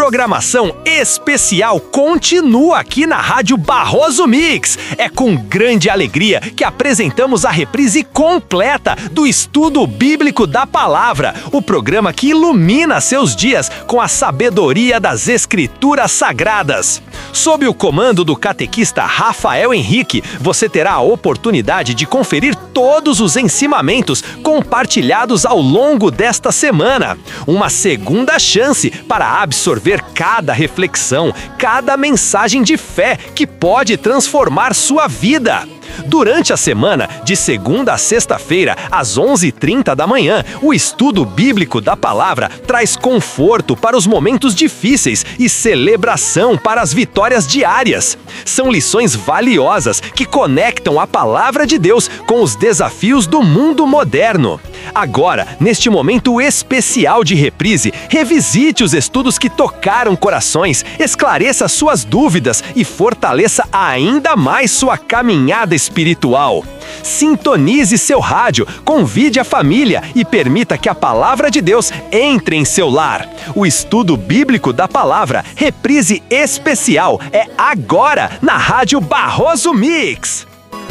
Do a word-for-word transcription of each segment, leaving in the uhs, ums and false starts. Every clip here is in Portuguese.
programação especial continua aqui na Rádio Barroso Mix. É com grande alegria que apresentamos a reprise completa do Estudo Bíblico da Palavra, o programa que ilumina seus dias com a sabedoria das Escrituras Sagradas. Sob o comando do catequista Rafael Henrique, você terá a oportunidade de conferir todos os ensinamentos compartilhados ao longo desta semana. Uma segunda chance para absorver cada reflexão, cada mensagem de fé que pode transformar sua vida. Durante a semana, de segunda a sexta-feira, às onze e trinta da manhã, o Estudo Bíblico da Palavra traz conforto para os momentos difíceis e celebração para as vitórias diárias. São lições valiosas que conectam a Palavra de Deus com os desafios do mundo moderno. Agora, neste momento especial de reprise, revisite os estudos que tocaram corações, esclareça suas dúvidas e fortaleça ainda mais sua caminhada espiritual. Sintonize seu rádio, convide a família e permita que a Palavra de Deus entre em seu lar. O Estudo Bíblico da Palavra, reprise especial, é agora na Rádio Barroso Mix.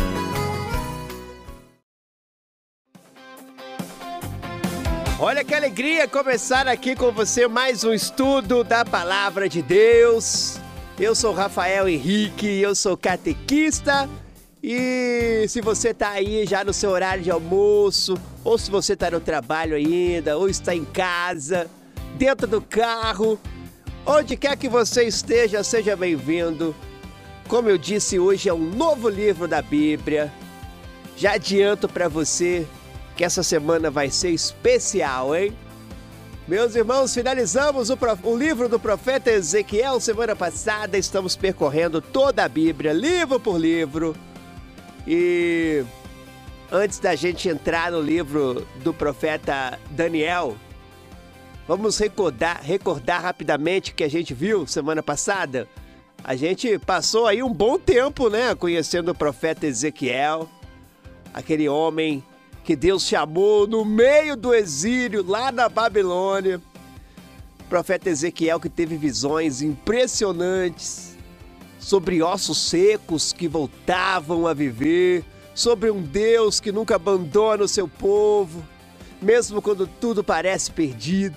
Olha que alegria começar aqui com você mais um estudo da Palavra de Deus. Eu sou Rafael Henrique, eu sou catequista. E se você está aí já no seu horário de almoço, ou se você está no trabalho ainda, ou está em casa, dentro do carro, onde quer que você esteja, seja bem-vindo. Como eu disse, hoje é um novo livro da Bíblia. Já adianto para você que essa semana vai ser especial, hein? Meus irmãos, finalizamos o, prof... o livro do profeta Ezequiel semana passada. Estamos percorrendo toda a Bíblia, livro por livro. E antes da gente entrar no livro do profeta Daniel, vamos recordar, recordar rapidamente o que a gente viu semana passada. A gente passou aí um bom tempo, né, conhecendo o profeta Ezequiel, aquele homem que Deus chamou no meio do exílio, lá na Babilônia. O profeta Ezequiel que teve visões impressionantes sobre ossos secos que voltavam a viver, sobre um Deus que nunca abandona o seu povo, mesmo quando tudo parece perdido.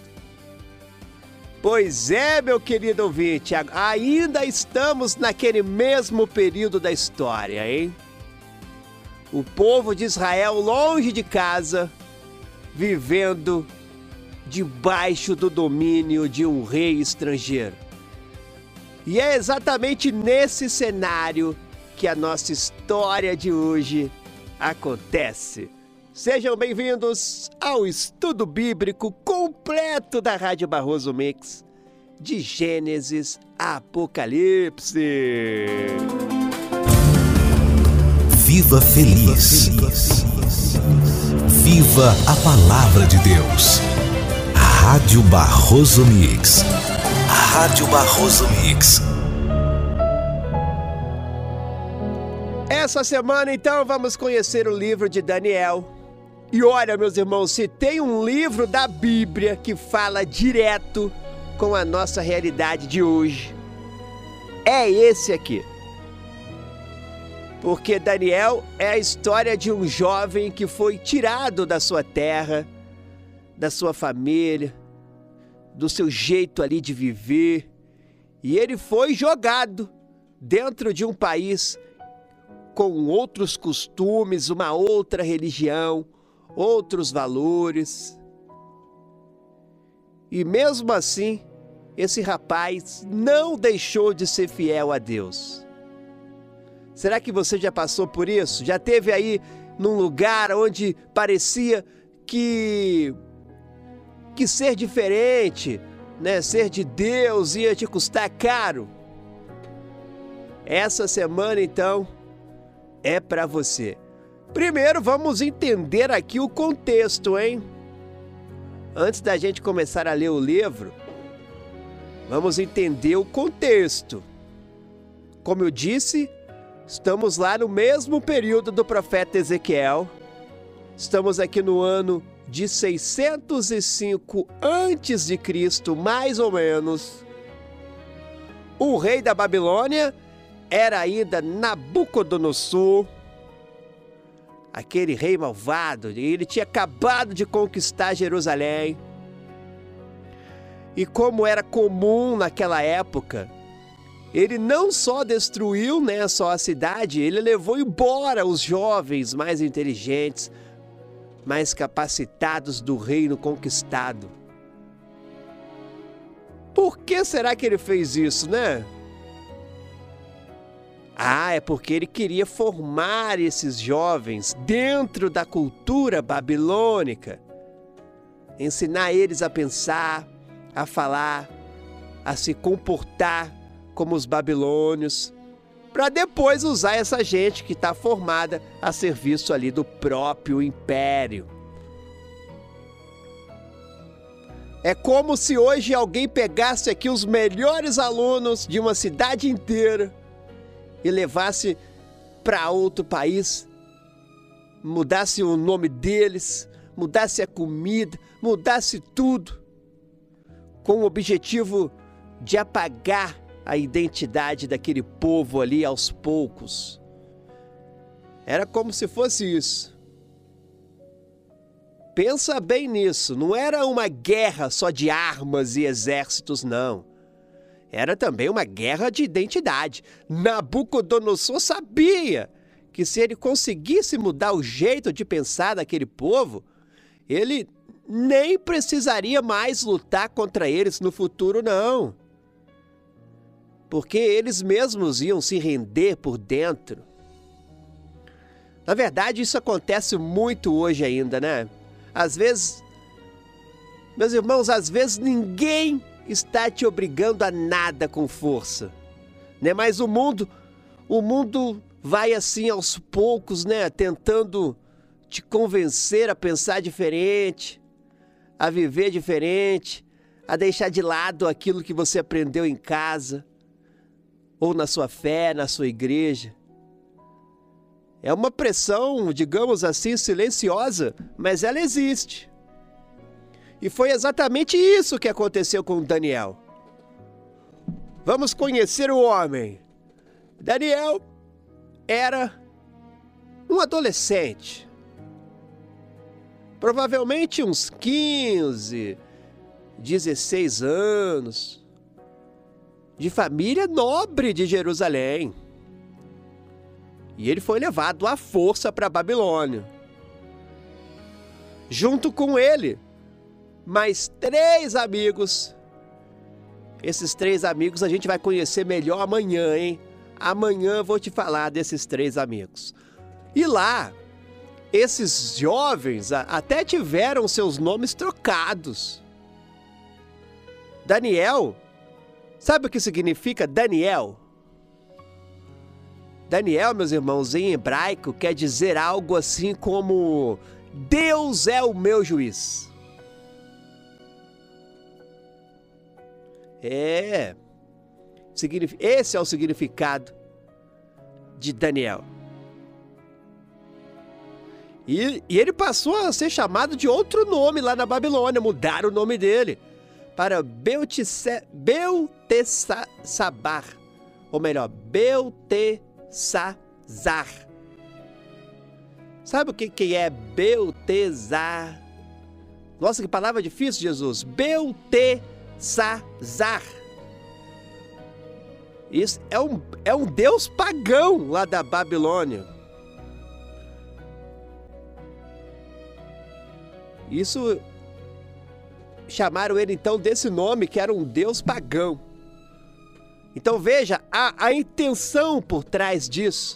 Pois é, meu querido ouvinte, ainda estamos naquele mesmo período da história, hein? O povo de Israel longe de casa, vivendo debaixo do domínio de um rei estrangeiro. E é exatamente nesse cenário que a nossa história de hoje acontece. Sejam bem-vindos ao estudo bíblico completo da Rádio Barroso Mix, de Gênesis a Apocalipse. Viva feliz. Viva a Palavra de Deus. Rádio Barroso Mix. Rádio Barroso Mix. Essa semana, então, vamos conhecer o livro de Daniel. E olha, meus irmãos, se tem um livro da Bíblia que fala direto com a nossa realidade de hoje, é esse aqui. Porque Daniel é a história de um jovem que foi tirado da sua terra, da sua família, do seu jeito ali de viver, e ele foi jogado dentro de um país com outros costumes, uma outra religião, outros valores. E mesmo assim, esse rapaz não deixou de ser fiel a Deus. Será que você já passou por isso? Já esteve aí num lugar onde parecia que, que ser diferente, né, ser de Deus ia te custar caro? Essa semana, então, é para você. Primeiro, vamos entender aqui o contexto, hein? Antes da gente começar a ler o livro, vamos entender o contexto. Como eu disse, estamos lá no mesmo período do profeta Ezequiel. Estamos aqui no ano de seiscentos e cinco antes de Cristo, mais ou menos. O rei da Babilônia era ainda Nabucodonosor, aquele rei malvado, e ele tinha acabado de conquistar Jerusalém. E como era comum naquela época, ele não só destruiu, né, só a cidade, ele levou embora os jovens mais inteligentes, mais capacitados do reino conquistado. Por que será que ele fez isso, né? Ah, é porque ele queria formar esses jovens dentro da cultura babilônica, ensinar eles a pensar, a falar, a se comportar como os babilônios, para depois usar essa gente que está formada a serviço ali do próprio império. É como se hoje alguém pegasse aqui os melhores alunos de uma cidade inteira e levasse para outro país, mudasse o nome deles, mudasse a comida, mudasse tudo, com o objetivo de apagar a identidade daquele povo ali aos poucos. Era como se fosse isso. Pensa bem nisso, não era uma guerra só de armas e exércitos, não. Era também uma guerra de identidade. Nabucodonosor sabia que se ele conseguisse mudar o jeito de pensar daquele povo, ele nem precisaria mais lutar contra eles no futuro, não. Porque eles mesmos iam se render por dentro. Na verdade, isso acontece muito hoje ainda, né? Às vezes, meus irmãos, às vezes ninguém está te obrigando a nada com força, né? Mas o mundo, o mundo vai assim aos poucos, né? Tentando te convencer a pensar diferente, a viver diferente, a deixar de lado aquilo que você aprendeu em casa, ou na sua fé, na sua igreja. É uma pressão, digamos assim, silenciosa, mas ela existe. E foi exatamente isso que aconteceu com Daniel. Vamos conhecer o homem. Daniel era um adolescente. Provavelmente uns quinze, dezesseis anos. De família nobre de Jerusalém. E ele foi levado à força para a Babilônia. Junto com ele, mais três amigos. Esses três amigos a gente vai conhecer melhor amanhã, hein? Amanhã eu vou te falar desses três amigos. E lá, esses jovens até tiveram seus nomes trocados. Daniel, sabe o que significa Daniel? Daniel, meus irmãos, em hebraico quer dizer algo assim como Deus é o meu juiz. É, esse é o significado de Daniel. E, e ele passou a ser chamado de outro nome lá na Babilônia, mudaram o nome dele para Belteshazzar, ou melhor, Belteshazzar. Sazar. Sabe o que, que é Belteshazzar? Nossa, que palavra difícil, Jesus. Belteshazzar. Isso é um, é um deus pagão lá da Babilônia. Isso, chamaram ele então desse nome, que era um deus pagão. Então veja, a, a intenção por trás disso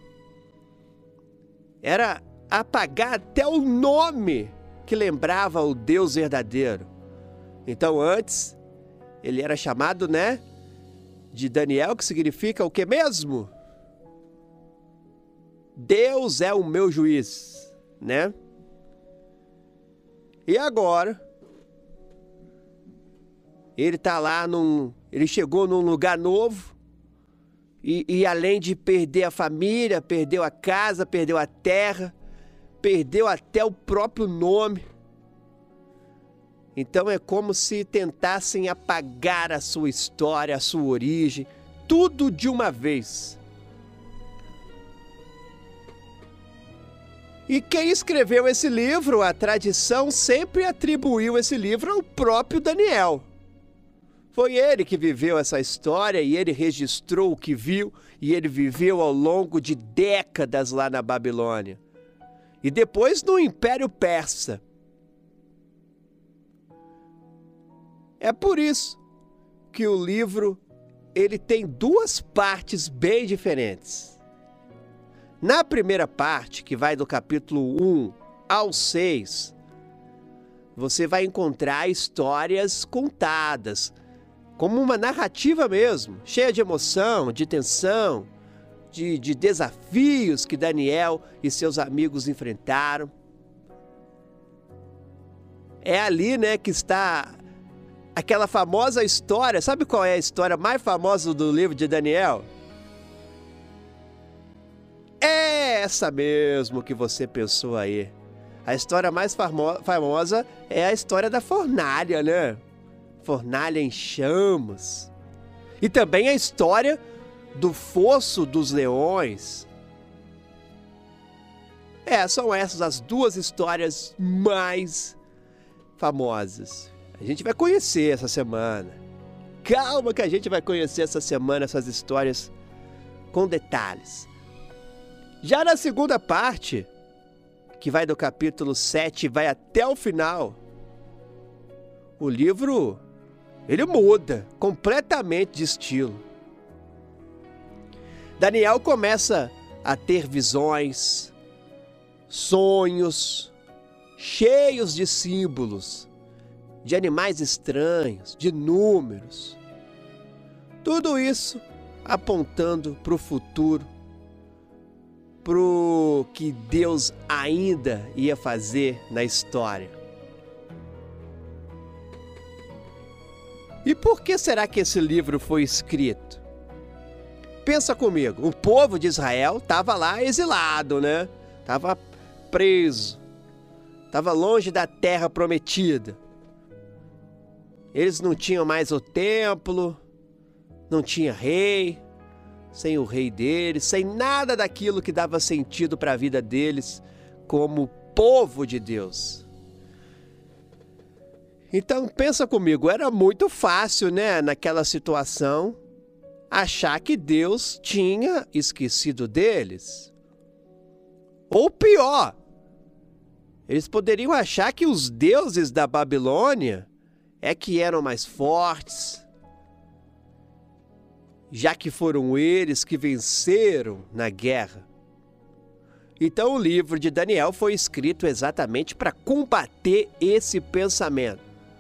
era apagar até o nome que lembrava o Deus verdadeiro. Então antes, ele era chamado, né, de Daniel, que significa o que mesmo? Deus é o meu juiz, né? E agora, ele tá lá num... Ele chegou num lugar novo e, e além de perder a família, perdeu a casa, perdeu a terra, perdeu até o próprio nome. Então é como se tentassem apagar a sua história, a sua origem, tudo de uma vez. E quem escreveu esse livro, a tradição sempre atribuiu esse livro ao próprio Daniel. Foi ele que viveu essa história e ele registrou o que viu e ele viveu ao longo de décadas lá na Babilônia. E depois no Império Persa. É por isso que o livro ele tem duas partes bem diferentes. Na primeira parte, que vai do capítulo um ao seis, você vai encontrar histórias contadas, como uma narrativa mesmo, cheia de emoção, de tensão, de, de desafios que Daniel e seus amigos enfrentaram. É ali, né, que está aquela famosa história. Sabe qual é a história mais famosa do livro de Daniel? É essa mesmo que você pensou aí. A história mais famo- famosa é a história da fornalha, né? Fornalha em chamas. E também a história do fosso dos leões. É, são essas as duas histórias mais famosas. A gente vai conhecer essa semana. Calma que a gente vai conhecer essa semana essas histórias com detalhes. Já na segunda parte, que vai do capítulo sete e vai até o final, o livro, ele muda completamente de estilo. Daniel começa a ter visões, sonhos, cheios de símbolos, de animais estranhos, de números. Tudo isso apontando para o futuro, para o que Deus ainda ia fazer na história. E por que será que esse livro foi escrito? Pensa comigo, o povo de Israel estava lá exilado, né? Estava preso, estava longe da terra prometida. Eles não tinham mais o templo, não tinha rei, sem o rei deles, sem nada daquilo que dava sentido para a vida deles como povo de Deus. Então pensa comigo, era muito fácil, né, naquela situação, achar que Deus tinha esquecido deles. Ou pior, eles poderiam achar que os deuses da Babilônia é que eram mais fortes, já que foram eles que venceram na guerra. Então o livro de Daniel foi escrito exatamente para combater esse pensamento.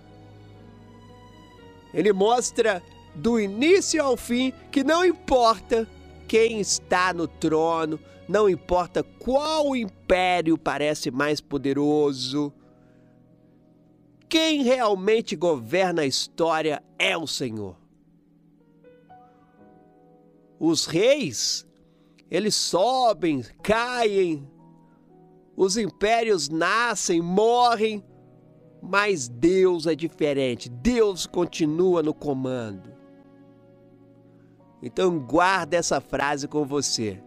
Ele mostra do início ao fim que não importa quem está no trono, não importa qual império parece mais poderoso, quem realmente governa a história é o Senhor. Os reis, eles sobem, caem, os impérios nascem, morrem, mas Deus é diferente, Deus continua no comando. Então guarda essa frase com você.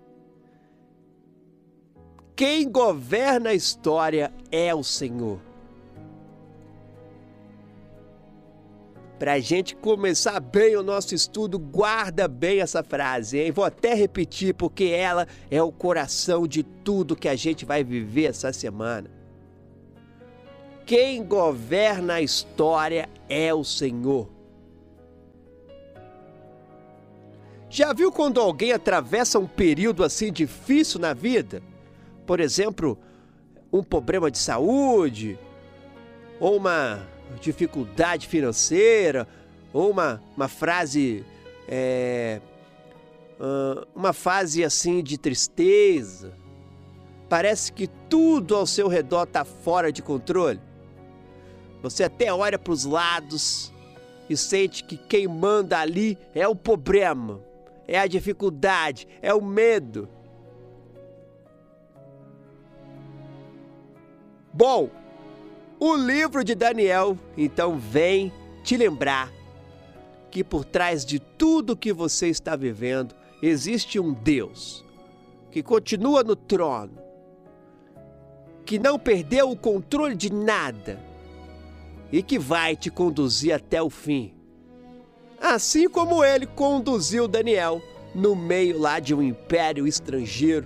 Quem governa a história é o Senhor. Para a gente começar bem o nosso estudo, guarda bem essa frase, hein? Vou até repetir porque ela é o coração de tudo que a gente vai viver essa semana. Quem governa a história é o Senhor. Já viu quando alguém atravessa um período assim difícil na vida? Por exemplo, um problema de saúde, ou uma dificuldade financeira, ou uma, uma frase, é, uma fase assim de tristeza. Parece que tudo ao seu redor está fora de controle. Você até olha para os lados e sente que quem manda ali é o problema, é a dificuldade, é o medo. Bom, O livro de Daniel, então, vem te lembrar que por trás de tudo que você está vivendo, existe um Deus que continua no trono, que não perdeu o controle de nada e que vai te conduzir até o fim. Assim como ele conduziu Daniel no meio lá de um império estrangeiro.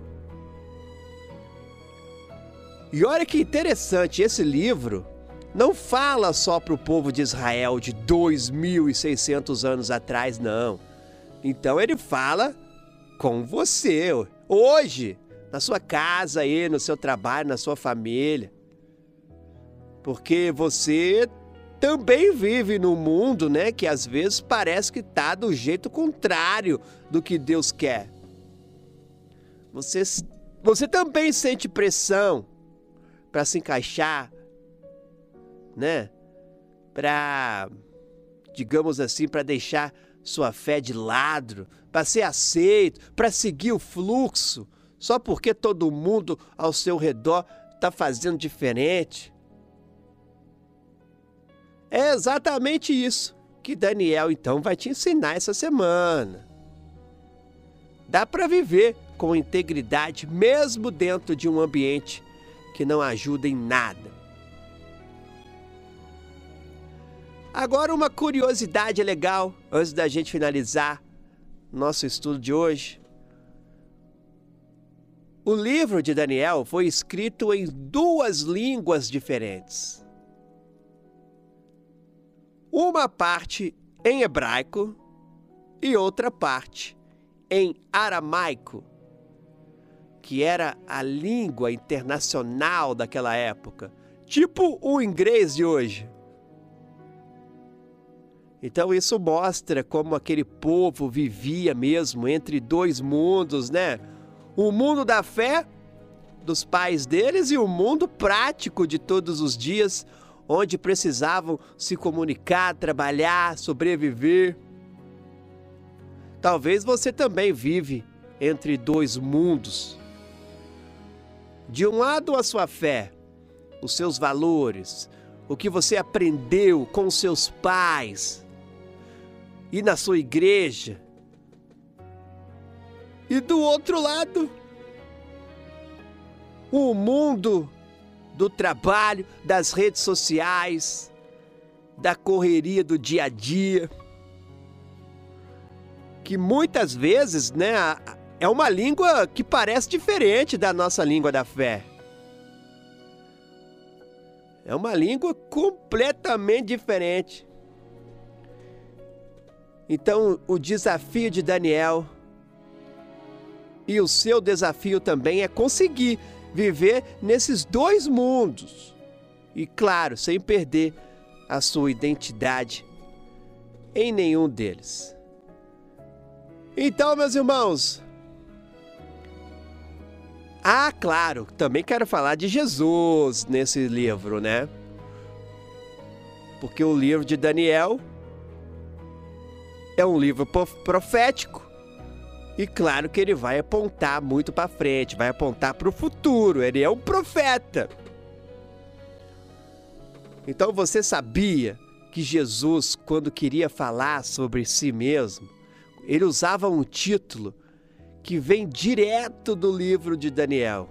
E olha que interessante, esse livro não fala só para o povo de Israel de dois mil e seiscentos anos atrás, não. Então ele fala com você, hoje, na sua casa aí, no seu trabalho, na sua família. Porque você também vive num mundo, né, que às vezes parece que está do jeito contrário do que Deus quer. Você, você também sente pressão para se encaixar, né? Para, digamos assim, para deixar sua fé de lado, para ser aceito, para seguir o fluxo, só porque todo mundo ao seu redor está fazendo diferente. É exatamente isso que Daniel, então, vai te ensinar essa semana. Dá para viver com integridade mesmo dentro de um ambiente que não ajuda em nada. Agora, uma curiosidade legal, antes da gente finalizar nosso estudo de hoje. O livro de Daniel foi escrito em duas línguas diferentes. Uma parte em hebraico e outra parte em aramaico, que era a língua internacional daquela época, tipo o inglês de hoje. Então isso mostra como aquele povo vivia mesmo entre dois mundos, né? O mundo da fé dos pais deles e o mundo prático de todos os dias, onde precisavam se comunicar, trabalhar, sobreviver. Talvez você também vive entre dois mundos. De um lado, a sua fé, os seus valores, o que você aprendeu com seus pais e na sua igreja. E do outro lado, o mundo do trabalho, das redes sociais, da correria do dia a dia, que muitas vezes, né, é uma língua que parece diferente da nossa língua da fé. É uma língua completamente diferente. Então, o desafio de Daniel e o seu desafio também é conseguir viver nesses dois mundos. E, claro, sem perder a sua identidade em nenhum deles. Então, meus irmãos, ah, claro, também quero falar de Jesus nesse livro, né? Porque o livro de Daniel é um livro profético e claro que ele vai apontar muito para frente, vai apontar para o futuro, ele é um profeta. Então você sabia que Jesus, quando queria falar sobre si mesmo, ele usava um título que vem direto do livro de Daniel.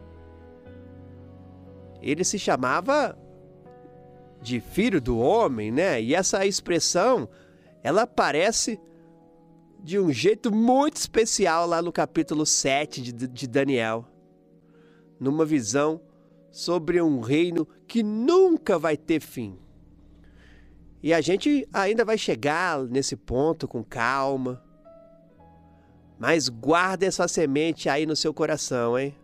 Ele se chamava de Filho do Homem, né? E essa expressão, ela aparece de um jeito muito especial lá no capítulo sete de, de Daniel. Numa visão sobre um reino que nunca vai ter fim. E a gente ainda vai chegar nesse ponto com calma. Mas guarda essa semente aí no seu coração, hein?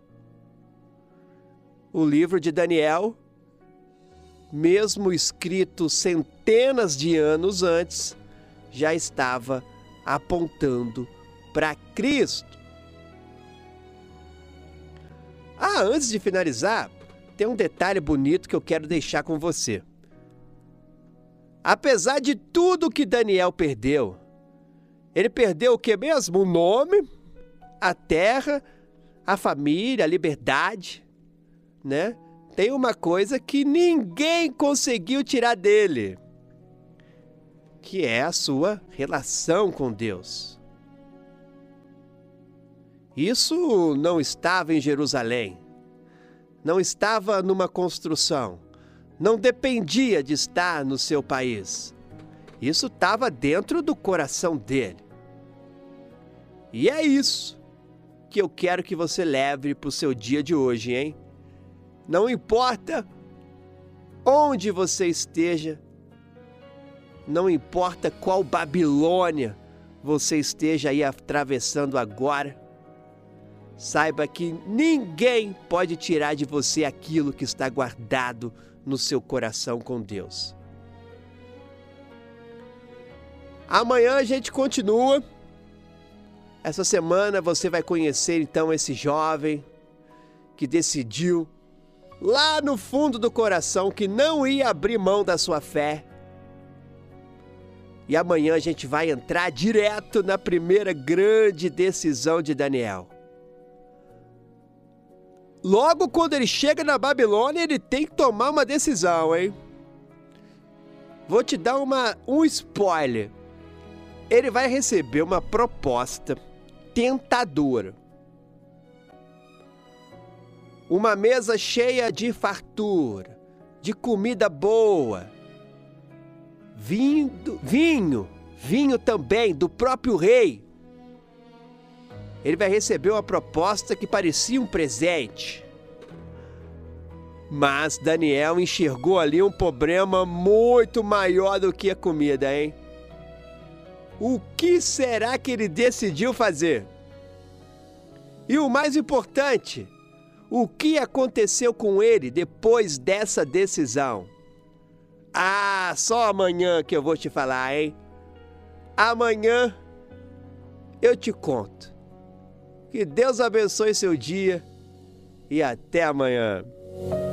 O livro de Daniel, mesmo escrito centenas de anos antes, já estava apontando para Cristo. Ah, antes de finalizar, tem um detalhe bonito que eu quero deixar com você. Apesar de tudo que Daniel perdeu, ele perdeu o que mesmo? O nome, a terra, a família, a liberdade, né? tem uma coisa que ninguém conseguiu tirar dele, que é a sua relação com Deus. Isso não estava em Jerusalém, não estava numa construção, não dependia de estar no seu país. Isso estava dentro do coração dele. E é isso que eu quero que você leve para o seu dia de hoje, hein? Não importa onde você esteja, não importa qual Babilônia você esteja aí atravessando agora, saiba que ninguém pode tirar de você aquilo que está guardado no seu coração com Deus. Amanhã a gente continua. Essa semana você vai conhecer então esse jovem que decidiu lá no fundo do coração que não ia abrir mão da sua fé. E amanhã a gente vai entrar direto na primeira grande decisão de Daniel. Logo quando ele chega na Babilônia, ele tem que tomar uma decisão, hein? Vou te dar uma, um spoiler. Ele vai receber uma proposta tentadora. Uma mesa cheia de fartura, de comida boa, vinho, vinho, vinho também do próprio rei. Ele vai receber uma proposta que parecia um presente. Mas Daniel enxergou ali um problema muito maior do que a comida, hein? O que será que ele decidiu fazer? E o mais importante, o que aconteceu com ele depois dessa decisão? Ah, só amanhã que eu vou te falar, hein? Amanhã eu te conto. Que Deus abençoe seu dia e até amanhã.